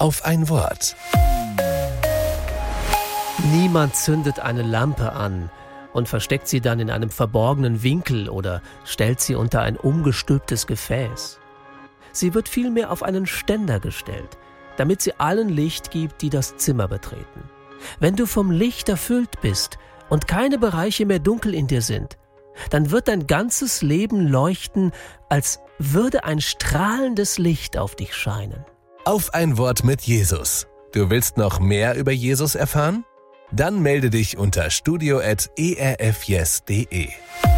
auf ein Wort. Niemand zündet eine Lampe an und versteckt sie dann in einem verborgenen Winkel oder stellt sie unter ein umgestülptes Gefäß. Sie wird vielmehr auf einen Ständer gestellt, damit sie allen Licht gibt, die das Zimmer betreten. Wenn du vom Licht erfüllt bist und keine Bereiche mehr dunkel in dir sind, dann wird dein ganzes Leben leuchten, als würde ein strahlendes Licht auf dich scheinen. Auf ein Wort mit Jesus. Du willst noch mehr über Jesus erfahren? Dann melde dich unter studio@erfyes.de.